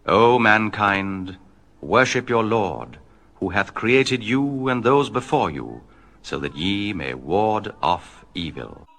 O mankind, worship your Lord, who hath created you and those before you, so that ye may ward off evil.